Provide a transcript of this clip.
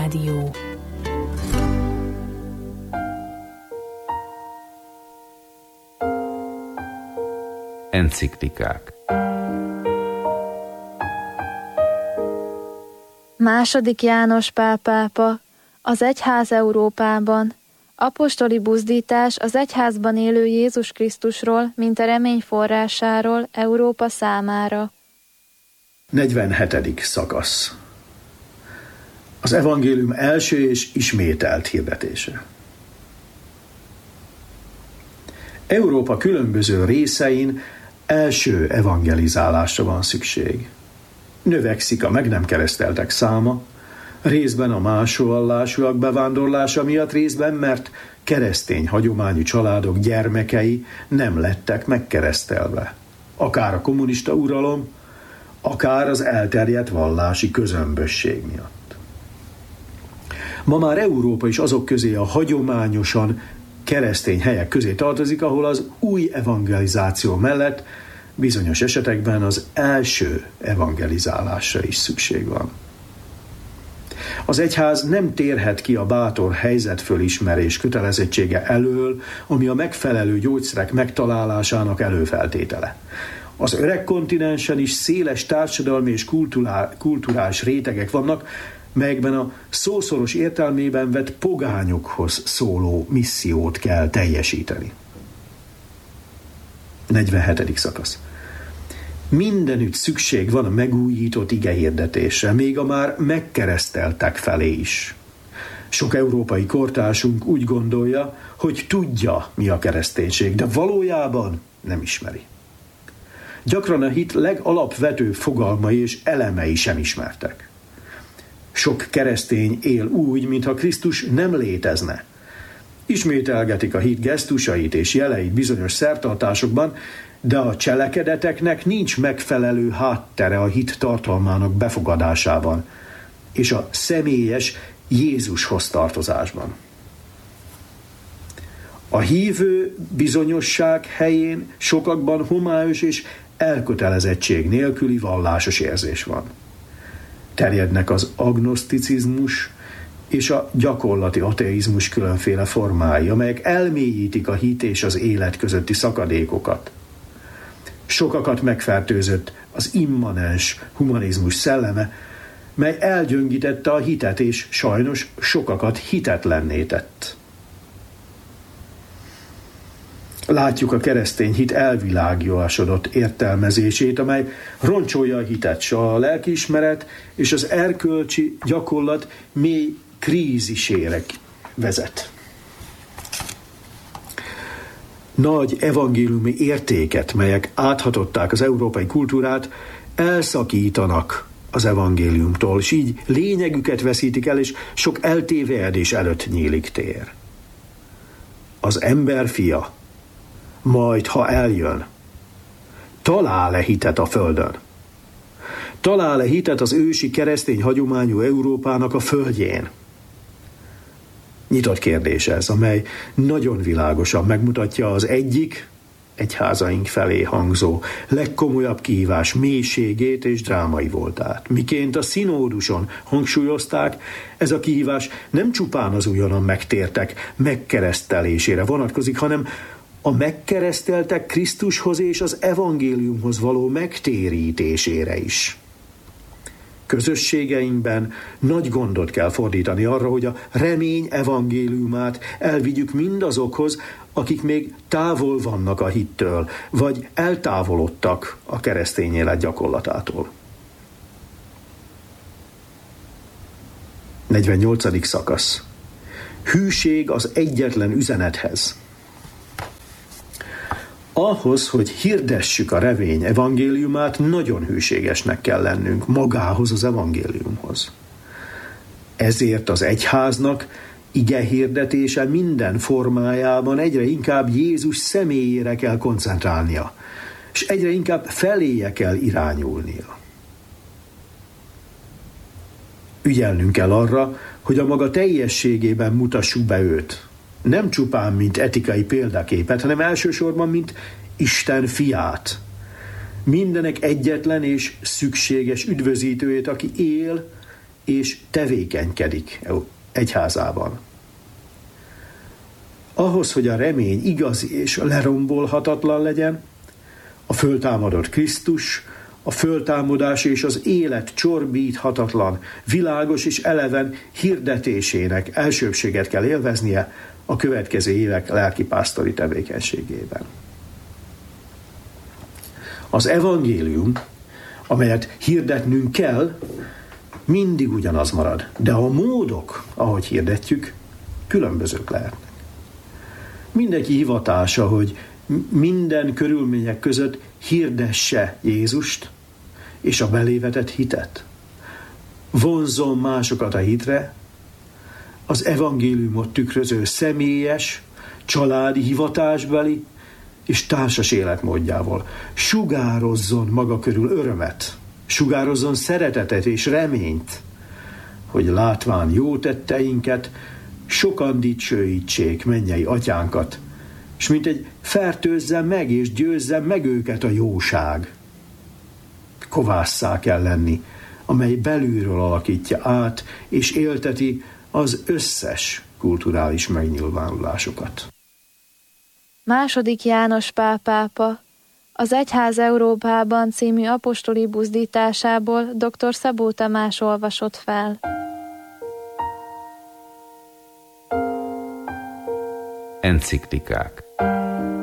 Rádió. Enciklikák. Második János Pál pápa, az egyház Európában, apostoli buzdítás az egyházban élő Jézus Krisztusról, mint a remény forrásáról Európa számára. 47. szakasz. Az evangélium első és ismételt hirdetése. Európa különböző részein első evangelizálásra van szükség. Növekszik a meg nem kereszteltek száma, részben a más vallásúak bevándorlása miatt, részben mert keresztény hagyományú családok gyermekei nem lettek megkeresztelve. Akár a kommunista uralom, akár az elterjedt vallási közömbösség miatt. Ma már Európa is azok közé, a hagyományosan keresztény helyek közé tartozik, ahol az új evangelizáció mellett bizonyos esetekben az első evangelizálásra is szükség van. Az egyház nem térhet ki a bátor helyzetfölismerés kötelezettsége elől, ami a megfelelő gyógyszerek megtalálásának előfeltétele. Az öreg kontinensen is széles társadalmi és kulturális rétegek vannak, melyekben a szószoros értelmében vett pogányokhoz szóló missziót kell teljesíteni. 47. szakasz. Mindenütt szükség van a megújított igehirdetésre, még a már megkereszteltek felé is. Sok európai kortársunk úgy gondolja, hogy tudja, mi a kereszténység, de valójában nem ismeri. Gyakran a hit legalapvetőbb fogalmai és elemei sem ismertek. Sok keresztény él úgy, mintha Krisztus nem létezne. Ismételgetik a hit gesztusait és jeleit bizonyos szertartásokban, de a cselekedeteknek nincs megfelelő háttere a hit tartalmának befogadásában és a személyes Jézushoz tartozásban. A hívő bizonyosság helyén sokakban homályos és elkötelezettség nélküli vallásos érzés van. Terjednek az agnoszticizmus és a gyakorlati ateizmus különféle formái, amelyek elmélyítik a hit és az élet közötti szakadékokat. Sokakat megfertőzött az immanens humanizmus szelleme, mely elgyöngítette a hitet, és sajnos sokakat hitetlenné tett. Látjuk a keresztény hit elvilágiasodott értelmezését, amely roncsolja a hitet, s a lelkiismeret és az erkölcsi gyakorlat mély krízisére vezet. Nagy evangéliumi értéket, melyek áthatották az európai kultúrát, elszakítanak az evangéliumtól, és így lényegüket veszítik el, és sok eltévelyedés előtt nyílik tér. Az ember fia, majd ha eljön, talál-e hitet a földön? Talál-e hitet az ősi keresztény hagyományú Európának a földjén? Nyitott kérdés ez, amely nagyon világosan megmutatja az egyik, egyházaink felé hangzó legkomolyabb kihívás mélységét és drámai voltát. Miként a színóduson hangsúlyozták, ez a kihívás nem csupán az újonnan megtértek megkeresztelésére vonatkozik, hanem a megkereszteltek Krisztushoz és az evangéliumhoz való megtérítésére is. Közösségeinkben nagy gondot kell fordítani arra, hogy a remény evangéliumát elvigyük mindazokhoz, akik még távol vannak a hittől, vagy eltávolodtak a keresztény élet gyakorlatától. 48. szakasz. Hűség az egyetlen üzenethez. Ahhoz, hogy hirdessük a remény evangéliumát, nagyon hűségesnek kell lennünk magához az evangéliumhoz. Ezért az egyháznak ige hirdetése minden formájában egyre inkább Jézus személyére kell koncentrálnia, és egyre inkább feléje kell irányulnia. Ügyelnünk kell arra, hogy a maga teljességében mutassuk be őt. Nem csupán, mint etikai példaképet, hanem elsősorban, mint Isten fiát. Mindenek egyetlen és szükséges üdvözítőjét, aki él és tevékenykedik egyházában. Ahhoz, hogy a remény igazi és lerombolhatatlan legyen, a föltámadott Krisztus, a föltámadás és az élet csorbíthatatlan, világos és eleven hirdetésének elsőbséget kell élveznie a következő évek lelkipásztori tevékenységében. Az evangélium, amelyet hirdetnünk kell, mindig ugyanaz marad, de a módok, ahogy hirdetjük, különbözők lehetnek. Mindenki hivatása, hogy minden körülmények között hirdesse Jézust és a belévetett hitet. Vonzzon másokat a hitre, az evangéliumot tükröző személyes, családi hivatásbeli és társas életmódjával. Sugározzon maga körül örömet, sugározzon szeretetet és reményt, hogy látván jó tetteinket, sokan dicsőítsék mennyei atyánkat, és mint egy fertőzze meg és győzze meg őket a jóság. Kovásszá kell lenni, amely belülről alakítja át és élteti az összes kulturális megnyilvánulásokat. II. János Pál pápa az Egyház Európában című apostoli buzdításából dr. Szabó Tamás olvasott fel. Enciklikák.